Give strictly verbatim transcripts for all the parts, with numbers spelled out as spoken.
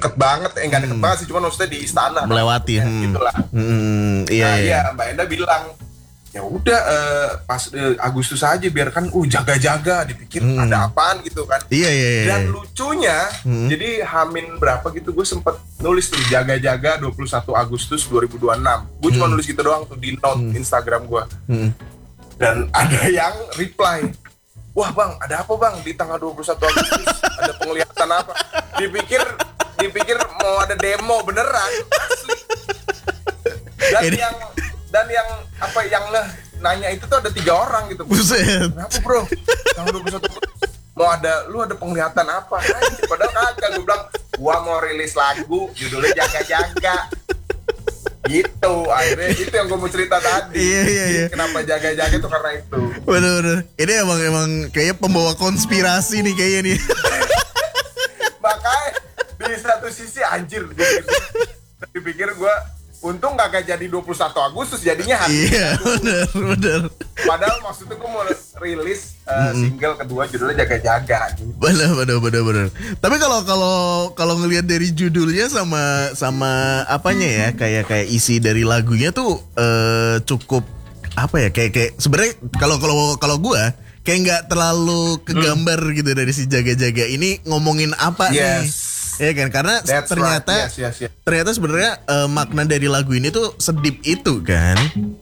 deket banget, eh nggak deket Hmm. banget sih, cuma maksudnya di istana. Melewati, ya, hmm. gitulah. Hmm, iya, Nah, iya. iya, Mbak Enda bilang, ya udah eh, pas eh, Agustus aja biarkan, uh jaga-jaga, dipikir Hmm. ada apaan gitu kan. Iya, iya, iya. Dan lucunya, Hmm. jadi Hamin berapa gitu gue sempet nulis tuh jaga-jaga dua puluh satu Agustus dua ribu dua puluh enam. Gue cuma Hmm. nulis gitu doang tuh di note Hmm. Instagram gue. Hmm. Dan ada yang reply, wah bang, ada apa bang di tanggal dua puluh satu Agustus? Ada penglihatan apa? Dipikir dipikir mau ada demo beneran, asli. Dan Ini- yang dan yang apa yang nah, nanya itu tuh ada tiga orang gitu. Buset. Kenapa bro? Tanggal dua puluh satu mau ada, lu ada penglihatan apa? Anjir, padahal kagak. Gue bilang, gua mau rilis lagu, judulnya Jaga-Jaga. Gitu, akhirnya itu yang gue mau cerita tadi. Iya, iya, iya. Kenapa Jaga-Jaga itu karena itu. Bener-bener. Ini emang emang kayaknya pembawa konspirasi nih kayaknya nih. Makanya di satu sisi anjir, gue dipikir gue untung gak jadi dua puluh satu Agustus, jadinya hari. Iya, bener, bener. Padahal maksudnya gue mau rilis uh, single kedua judulnya Jaga-Jaga gitu. Bener, bener, bener, bener. Tapi kalau kalau kalau ngelihat dari judulnya sama sama apanya ya, kayak kayak isi dari lagunya tuh eh, cukup apa ya, kayak kayak sebenarnya kalau kalau kalau gue kayak nggak terlalu kegambar gitu dari si Jaga-Jaga ini ngomongin apa nih. Yes. Ya kan, karena That's ternyata right. Yes, yes, yes. ternyata sebenarnya eh, makna dari lagu ini tuh sedip itu kan.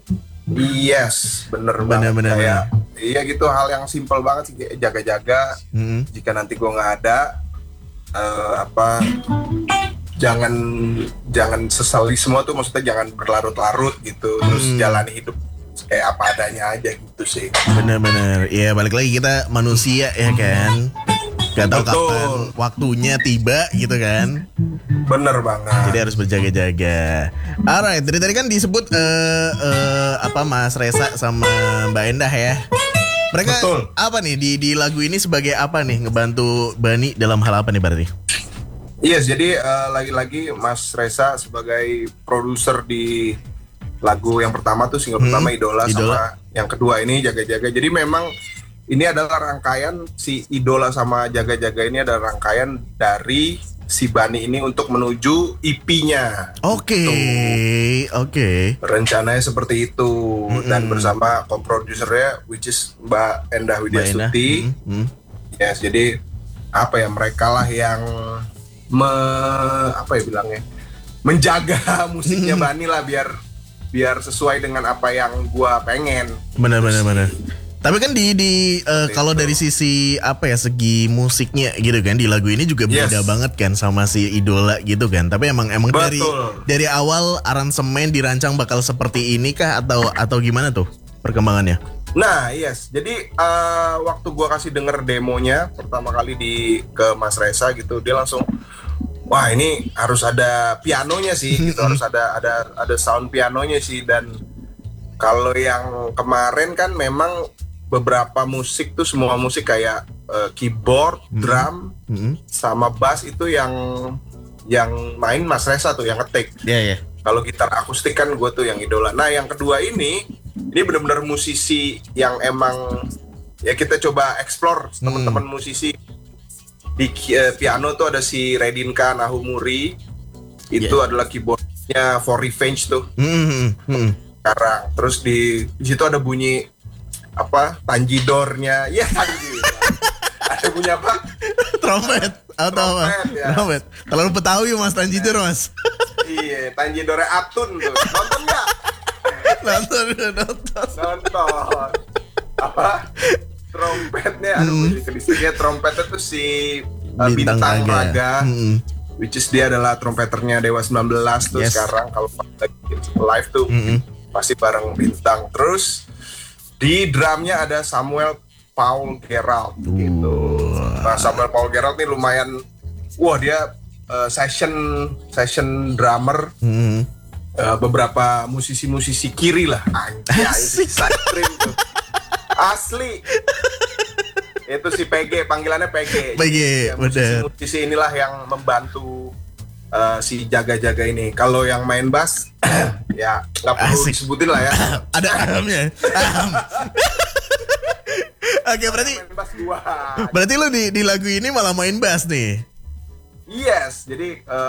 Yes, bener Bener, banget. bener, Kayak, iya gitu, hal yang simpel banget sih, kayak jaga-jaga. Hmm. Jika nanti gue nggak ada, eh, apa, jangan jangan sesali semua tuh, maksudnya jangan berlarut-larut gitu, terus Hmm. jalani hidup kayak apa adanya aja gitu sih. Bener-bener. Ya balik lagi kita manusia ya kan. Gak tahu Betul. kapan waktunya tiba gitu kan. Bener banget. Jadi harus berjaga-jaga. Alright, dari tadi kan disebut eh eh, apa Mas Resa sama Mbak Endah ya. Mereka Betul. apa nih di di lagu ini sebagai apa nih, ngebantu Bani dalam hal apa nih berarti? Yes, jadi eh, lagi-lagi Mas Reza sebagai produser di lagu yang pertama tuh, single Hmm, pertama Idola, Idola. sama yang kedua ini Jaga-Jaga. Jadi memang ini adalah rangkaian, si Idola sama Jaga-Jaga ini adalah rangkaian dari si Bani ini untuk menuju E P-nya. Oke, oke. Rencananya seperti itu. Mm-mm. Dan bersama komprodusernya which is Mbak Endah Widya Mbak Endah. Stuti. Hmm, hmm. Yes, jadi apa ya, mereka lah yang me, apa ya bilangnya, menjaga musiknya Bani lah biar biar sesuai dengan apa yang gua pengen. Benar benar benar. Tapi kan di di eh, Seperti kalau itu. dari sisi apa ya, segi musiknya gitu kan, di lagu ini juga beda Yes. banget kan sama si Idola gitu kan. Tapi emang emang dari Betul. dari awal aransemen dirancang bakal seperti ini kah atau atau gimana tuh perkembangannya? Nah, yes. Jadi eh, waktu gua kasih denger demonya pertama kali di ke Mas Reza gitu, dia langsung, wah ini harus ada pianonya sih, gitu, harus ada ada ada sound pianonya sih. Dan kalau yang kemarin kan memang beberapa musik tuh, semua musik kayak eh, keyboard, drum, Hmm. sama bass itu yang yang main Mas Reza tuh, yang ngetik. Ya ya. Kalau gitar akustik kan gue tuh yang Idola. Nah yang kedua ini, ini benar-benar musisi yang emang ya kita coba explore teman-teman musisi. Di eh, piano tuh ada si Redinka Nahumuri, itu Yeah. adalah keyboardnya For Revenge tuh Hmm, hmm, hmm. sekarang. Terus di, di situ ada bunyi apa, tanjidornya, ya tanji. Ada bunyi apa? Trompet atau apa? Trompet, ya. Trompet. Terlalu Betawi Mas Tanjidor Mas. Iya, tanjidornya Atun tuh. Nonton nggak? nonton nonton. Nonton. Apa? Trompetnya, aduh, Hmm. musik listriknya trompetnya tuh si uh, Bintang, Raga, Hmm. which is dia adalah trompeternya Dewa sembilan belas tuh. Yes. Sekarang kalau lagi live tuh Hmm. pasti bareng Bintang. Terus di drumnya ada Samuel Paul Gerald gitu. Nah, Samuel Paul Gerald nih lumayan, wah dia uh, session session drummer. Hmm. Uh, beberapa musisi-musisi kiri lah, anjay, si Satrim tuh. Asli. Itu si P G, panggilannya P G. P G, Ya, bener. musisi-musisi inilah yang membantu uh, si Jaga-Jaga ini. Kalau yang main bass, ya nggak perlu Asik. disebutin lah ya. Ada ahamnya. Aham. Oke, berarti Main bass dua. berarti lu di di lagu ini malah main bass nih. Yes, jadi uh,